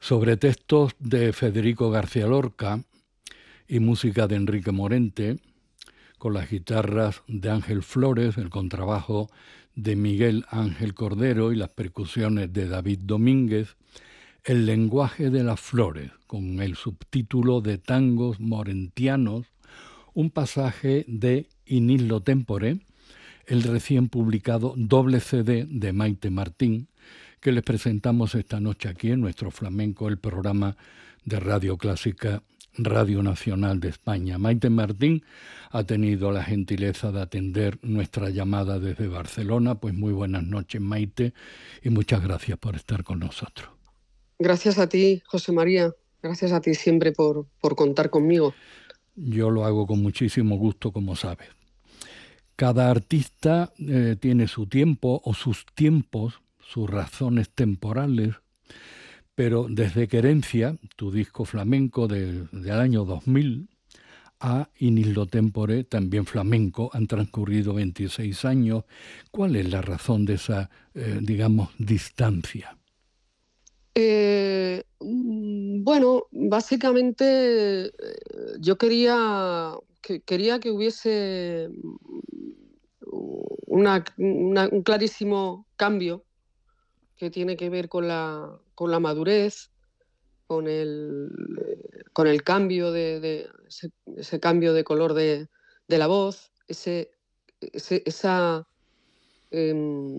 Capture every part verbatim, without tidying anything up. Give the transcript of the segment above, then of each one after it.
sobre textos de Federico García Lorca y música de Enrique Morente, con las guitarras de Ángel Flores, el contrabajo de Miguel Ángel Cordero y las percusiones de David Domínguez, El lenguaje de las flores, con el subtítulo de Tangos Morentianos, un pasaje de In illo tempore, el recién publicado doble C D de Maite Martín, que les presentamos esta noche aquí en Nuestro Flamenco, el programa de Radio Clásica, Radio Nacional de España. Maite Martín ha tenido la gentileza de atender nuestra llamada desde Barcelona. Pues muy buenas noches, Maite, y muchas gracias por estar con nosotros. Gracias a ti, José María. Gracias a ti siempre por, por contar conmigo. Yo lo hago con muchísimo gusto, como sabes. Cada artista eh, tiene su tiempo o sus tiempos, sus razones temporales, pero desde Querencia, tu disco flamenco de, del año dos mil, a In illo tempore, también flamenco, han transcurrido veintiséis años. ¿Cuál es la razón de esa, eh, digamos, distancia? Eh, bueno, básicamente yo quería que, quería que hubiese una, una, un clarísimo cambio que tiene que ver con la, con la madurez, con el, con el cambio de, de ese, ese cambio de color de, de la voz, ese, ese, esa, eh,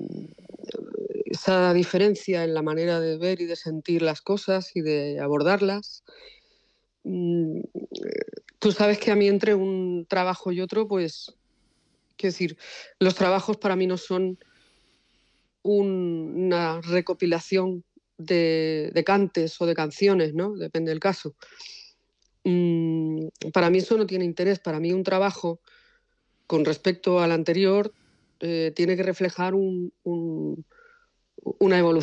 esa diferencia en la manera de ver y de sentir las cosas y de abordarlas. Mm, tú sabes que a mí entre un trabajo y otro, pues, quiero decir, los trabajos para mí no son un, una recopilación de, de cantes o de canciones, ¿no? Depende del caso. Mm, para mí eso no tiene interés. Para mí un trabajo con respecto al anterior eh, tiene que reflejar un, un, una evolución